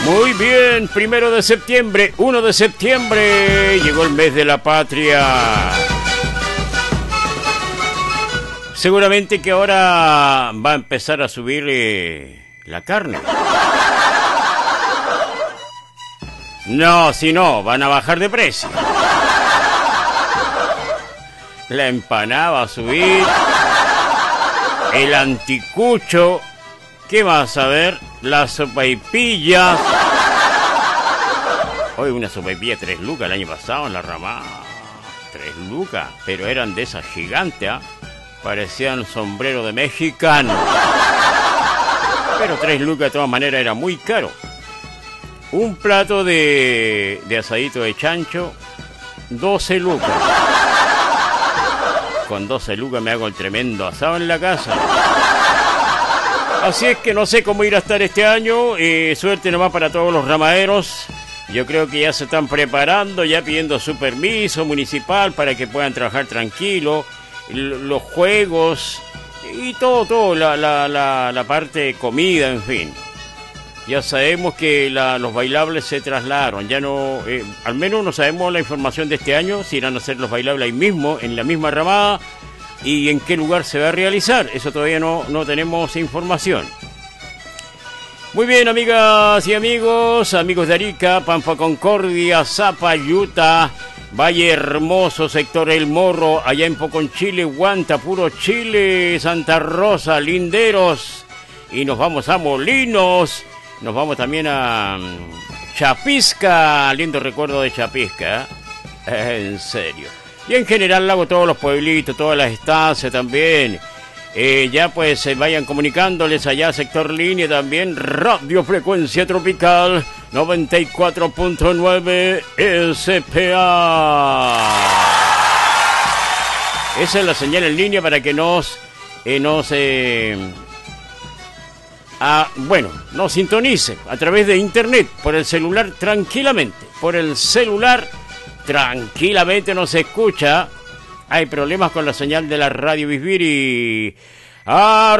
Muy bien, 1 de septiembre, 1 de septiembre, llegó el mes de la patria. Seguramente que ahora va a empezar a subir la carne. No, si no, van a bajar de precio. La empanada va a subir, el anticucho, ¿qué vas a ver? Las sopaipillas. Hoy una sopaipilla 3 lucas el año pasado en la ramada. 3 lucas, pero eran de esas gigantes, ¿eh? Parecían sombrero de mexicano. Pero 3 lucas de todas maneras era muy caro. Un plato de asadito de chancho, 12 lucas. Con 12 lucas me hago el tremendo asado en la casa. Así es que no sé cómo ir a estar este año. Suerte nomás para todos los ramaderos. Yo creo que ya se están preparando, ya pidiendo su permiso municipal para que puedan trabajar tranquilo. Los juegos y todo, la parte de comida, en fin. Ya sabemos que los bailables se trasladaron. Ya no, al menos no sabemos la información de este año, si irán a hacer los bailables ahí mismo, en la misma ramada, y en qué lugar se va a realizar. Eso todavía no tenemos información. Muy bien, amigas y amigos de Arica, Pampa Concordia, Zapalluta, Valle Hermoso, sector El Morro, allá en Poconchile, Huanta, Puro Chile, Santa Rosa, Linderos, y nos vamos a Molinos, nos vamos también a Chapisca, lindo recuerdo de Chapisca, en serio. Y en general hago todos los pueblitos, todas las estancias también. Ya pues se vayan comunicándoles allá, sector línea también, Radio Frecuencia Tropical 94.9 SPA. Esa es la señal en línea para que nos sintonice a través de internet, por el celular tranquilamente. Por el celular tranquilamente nos escucha. Hay problemas con la señal de la radio Bisbiri.